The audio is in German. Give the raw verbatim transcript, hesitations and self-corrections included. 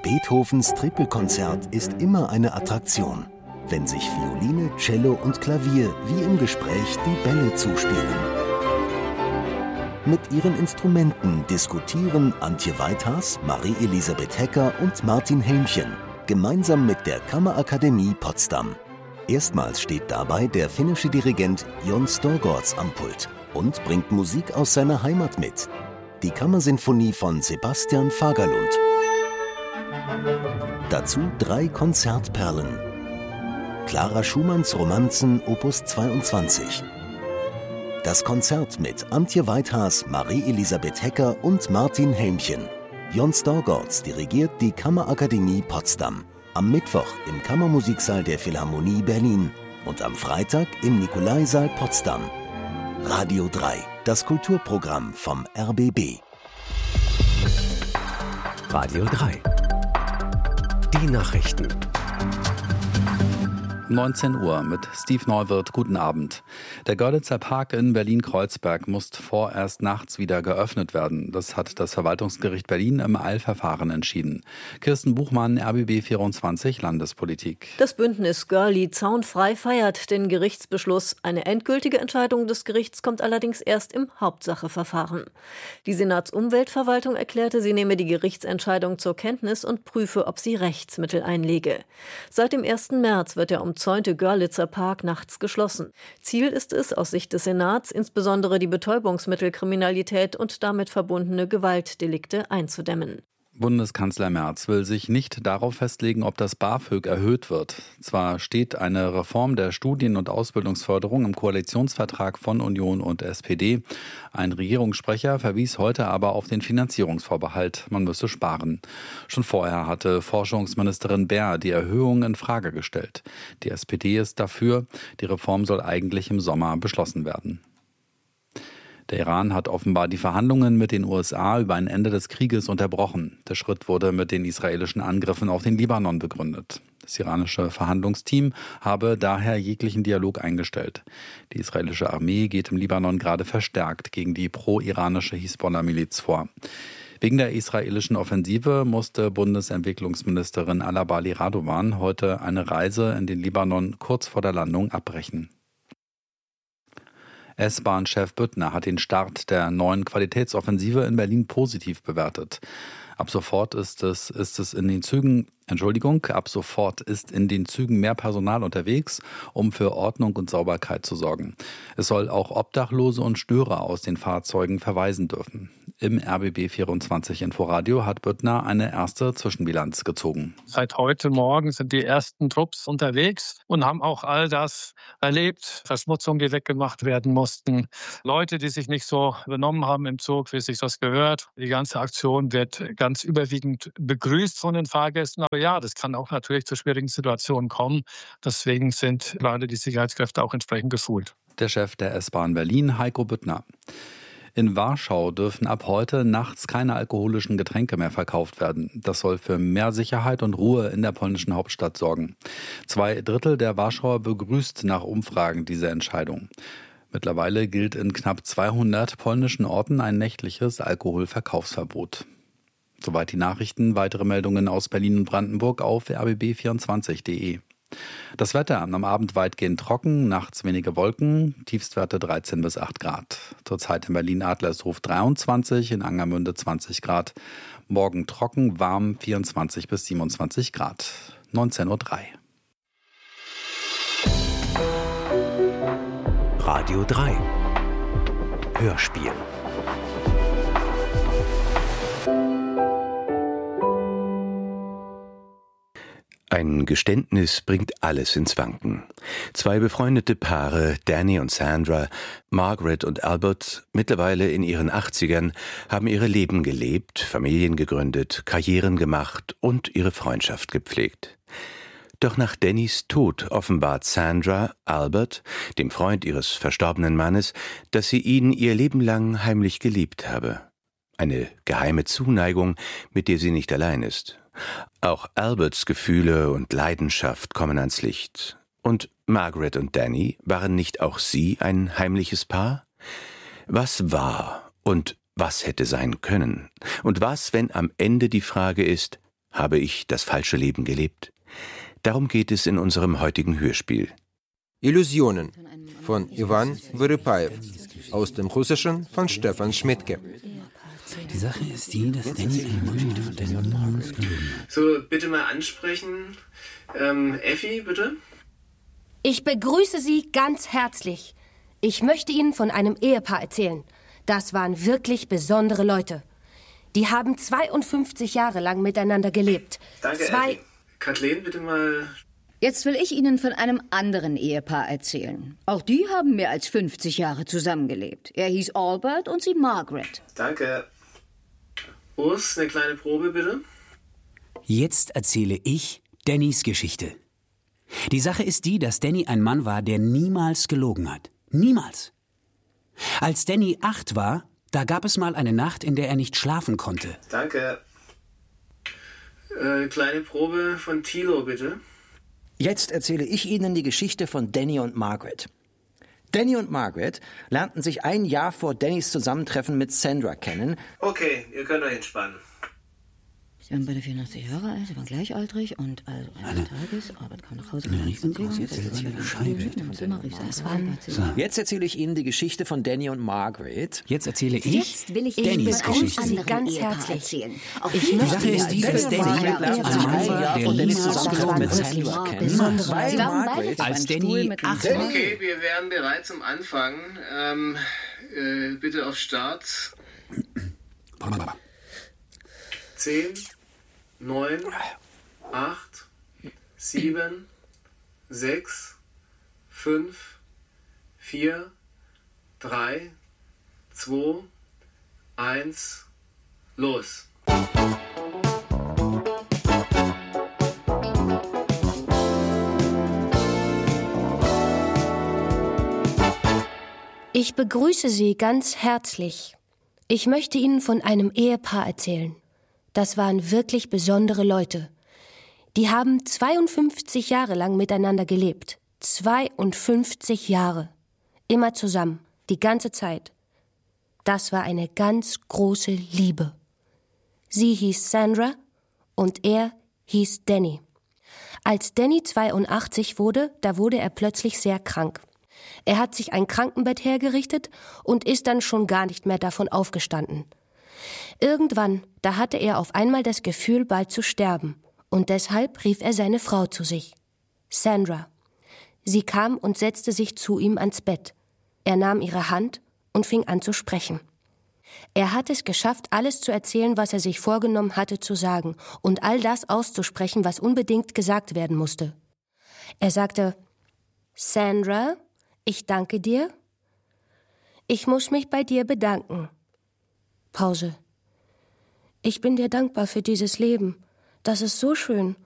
Beethovens Tripelkonzert ist immer eine Attraktion, wenn sich Violine, Cello und Klavier wie im Gespräch die Bälle zuspielen. Mit ihren Instrumenten diskutieren Antje Weithas, Marie-Elisabeth Hecker und Martin Helmchen gemeinsam mit der Kammerakademie Potsdam. Erstmals steht dabei der finnische Dirigent Jon Storgårds am Pult und bringt Musik aus seiner Heimat mit. Die Kammersinfonie von Sebastian Fagerlund. Dazu drei Konzertperlen. Clara Schumanns Romanzen Opus zweiundzwanzig. Das Konzert mit Antje Weithas, Marie-Elisabeth Hecker und Martin Helmchen. Jon Storgårds dirigiert die Kammerakademie Potsdam. Am Mittwoch im Kammermusiksaal der Philharmonie Berlin und am Freitag im Nikolaisaal Potsdam. Radio drei, das Kulturprogramm vom R B B. Radio drei. Die Nachrichten. neunzehn Uhr mit Steve Neuwirth. Guten Abend. Der Görlitzer Park in Berlin-Kreuzberg muss vorerst nachts wieder geöffnet werden. Das hat das Verwaltungsgericht Berlin im Eilverfahren entschieden. Kirsten Buchmann, R B B vierundzwanzig, Landespolitik. Das Bündnis Görli zaunfrei feiert den Gerichtsbeschluss. Eine endgültige Entscheidung des Gerichts kommt allerdings erst im Hauptsacheverfahren. Die Senatsumweltverwaltung erklärte, sie nehme die Gerichtsentscheidung zur Kenntnis und prüfe, ob sie Rechtsmittel einlege. Seit dem ersten März wird der umzäunte Görlitzer Park nachts geschlossen. Ziel ist es, aus Sicht des Senats insbesondere die Betäubungsmittelkriminalität und damit verbundene Gewaltdelikte einzudämmen. Bundeskanzler Merz will sich nicht darauf festlegen, ob das BAföG erhöht wird. Zwar steht eine Reform der Studien- und Ausbildungsförderung im Koalitionsvertrag von Union und S P D. Ein Regierungssprecher verwies heute aber auf den Finanzierungsvorbehalt. Man müsse sparen. Schon vorher hatte Forschungsministerin Baer die Erhöhung in Frage gestellt. Die S P D ist dafür. Die Reform soll eigentlich im Sommer beschlossen werden. Der Iran hat offenbar die Verhandlungen mit den U S A über ein Ende des Krieges unterbrochen. Der Schritt wurde mit den israelischen Angriffen auf den Libanon begründet. Das iranische Verhandlungsteam habe daher jeglichen Dialog eingestellt. Die israelische Armee geht im Libanon gerade verstärkt gegen die pro-iranische Hisbollah-Miliz vor. Wegen der israelischen Offensive musste Bundesentwicklungsministerin Alabali Radovan heute eine Reise in den Libanon kurz vor der Landung abbrechen. S-Bahn-Chef Büttner hat den Start der neuen Qualitätsoffensive in Berlin positiv bewertet. Ab sofort ist es, ist es in den Zügen, Entschuldigung, ab sofort ist in den Zügen mehr Personal unterwegs, um für Ordnung und Sauberkeit zu sorgen. Es soll auch Obdachlose und Störer aus den Fahrzeugen verweisen dürfen. Im R B B vierundzwanzig Inforadio hat Büttner eine erste Zwischenbilanz gezogen. Seit heute Morgen sind die ersten Trupps unterwegs und haben auch all das erlebt. Verschmutzungen, die weggemacht werden mussten. Leute, die sich nicht so benommen haben im Zug, wie sich das gehört. Die ganze Aktion wird ganz überwiegend begrüßt von den Fahrgästen. Aber ja, das kann auch natürlich zu schwierigen Situationen kommen. Deswegen sind gerade die Sicherheitskräfte auch entsprechend geschult. Der Chef der S-Bahn Berlin, Heiko Büttner. In Warschau dürfen ab heute nachts keine alkoholischen Getränke mehr verkauft werden. Das soll für mehr Sicherheit und Ruhe in der polnischen Hauptstadt sorgen. Zwei Drittel der Warschauer begrüßt nach Umfragen diese Entscheidung. Mittlerweile gilt in knapp zweihundert polnischen Orten ein nächtliches Alkoholverkaufsverbot. Soweit die Nachrichten. Weitere Meldungen aus Berlin und Brandenburg auf r b b vierundzwanzig punkt d e. Das Wetter am Abend weitgehend trocken, nachts wenige Wolken, Tiefstwerte dreizehn bis acht Grad. Zurzeit in Berlin-Adlershof dreiundzwanzig, in Angermünde zwanzig Grad. Morgen trocken, warm vierundzwanzig bis siebenundzwanzig Grad. neunzehn Uhr drei. Radio drei. Hörspiel. Ein Geständnis bringt alles ins Wanken. Zwei befreundete Paare, Danny und Sandra, Margaret und Albert, mittlerweile in ihren achtzigern, haben ihre Leben gelebt, Familien gegründet, Karrieren gemacht und ihre Freundschaft gepflegt. Doch nach Dannys Tod offenbart Sandra Albert, dem Freund ihres verstorbenen Mannes, dass sie ihn ihr Leben lang heimlich geliebt habe. Eine geheime Zuneigung, mit der sie nicht allein ist. Auch Alberts Gefühle und Leidenschaft kommen ans Licht. Und Margaret und Danny, waren nicht auch sie ein heimliches Paar? Was war und was hätte sein können? Und was, wenn am Ende die Frage ist, Habe ich das falsche Leben gelebt? Darum geht es in unserem heutigen Hörspiel. Illusionen von Iwan Wyrypaev, aus dem Russischen von Stefan Schmidtke. Die Sache ist die, dass Danny ein Mann der niemals gelogen hat. So, bitte mal ansprechen. Ähm, Effi, bitte. Ich begrüße Sie ganz herzlich. Ich möchte Ihnen von einem Ehepaar erzählen. Das waren wirklich besondere Leute. Die haben zweiundfünfzig Jahre lang miteinander gelebt. Danke, Zwei Effi. Kathleen, bitte mal. Jetzt will ich Ihnen von einem anderen Ehepaar erzählen. Auch die haben mehr als fünfzig Jahre zusammengelebt. Er hieß Albert und sie Margaret. Danke. Urs, eine kleine Probe, bitte. Jetzt erzähle ich Dannys Geschichte. Die Sache ist die, dass Danny ein Mann war, der niemals gelogen hat. Niemals. Als Danny acht war, da gab es mal eine Nacht, in der er nicht schlafen konnte. Danke. Äh, kleine Probe von Thilo, bitte. Jetzt erzähle ich Ihnen die Geschichte von Danny und Margaret. Danny und Margaret lernten sich ein Jahr vor Dannys Zusammentreffen mit Sandra kennen. Okay, ihr könnt euch entspannen. Sie waren beide vierundachtzig Jahre alt, sie waren gleichaltrig und also eines Tages, Albert kam nach Hause. Jetzt erzähle ich Ihnen die Geschichte von Danny und Margaret. Jetzt erzähle ich Jetzt will ich Dannys Ihnen Geschichte. Sie ganz herzlich. erzählen. Auch Ich die Die Sache ist die, dass Danny ein Mann war, der niemals gelogen hat. Sandra kennen. Weil Sie waren Margaret beide Als auf einem Danny Stuhl mit einem acht Stuhl. war. Okay, wir wären bereit zum Anfang. Ähm, äh, bitte auf Start. Zehn, neun, acht, sieben, sechs, fünf, vier, drei, zwei, eins, los. Ich begrüße Sie ganz herzlich. Ich möchte Ihnen von einem Ehepaar erzählen. Das waren wirklich besondere Leute. Die haben zweiundfünfzig Jahre lang miteinander gelebt. zweiundfünfzig Jahre. Immer zusammen, die ganze Zeit. Das war eine ganz große Liebe. Sie hieß Sandra und er hieß Danny. Als Danny zweiundachtzig wurde, da wurde er plötzlich sehr krank. Er hat sich ein Krankenbett hergerichtet und ist dann schon gar nicht mehr davon aufgestanden. Irgendwann, da hatte er auf einmal das Gefühl, bald zu sterben. Und deshalb rief er seine Frau zu sich. Sandra. Sie kam und setzte sich zu ihm ans Bett. Er nahm ihre Hand und fing an zu sprechen. Er hat es geschafft, alles zu erzählen, was er sich vorgenommen hatte zu sagen und all das auszusprechen, was unbedingt gesagt werden musste. Er sagte, Sandra, ich danke dir. Ich muss mich bei dir bedanken. Pause. Ich bin dir dankbar für dieses Leben. Das ist so schön